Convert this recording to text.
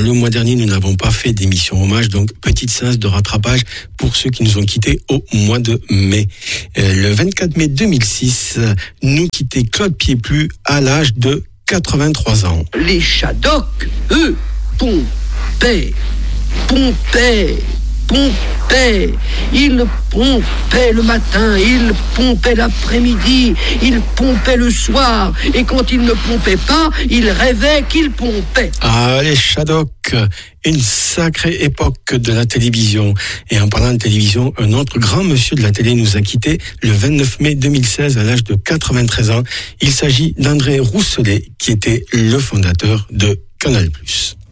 le mois dernier, nous n'avons pas fait d'émission hommage, donc petite séance de rattrapage pour ceux qui nous ont quittés au mois de mai. Le 24 mai 2006, nous quittait Claude Pieplu à l'âge de 83 ans. Les Shadocks, eux, pompaient. Ils pompaient le matin, ils pompaient l'après-midi, ils pompaient le soir. Et quand ils ne pompaient pas, ils rêvaient qu'ils pompaient. Ah, les Shadocks, une sacrée époque de la télévision. Et en parlant de télévision, un autre grand monsieur de la télé nous a quittés le 29 mai 2016 à l'âge de 93 ans. Il s'agit d'André Rousselet, qui était le fondateur de Canal+.